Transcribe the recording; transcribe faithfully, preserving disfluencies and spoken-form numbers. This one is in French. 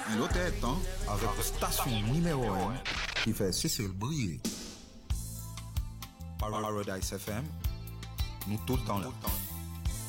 il était temps avec la station numéro un qui fait Cécile briller. Paradise F M, nous tout le temps là.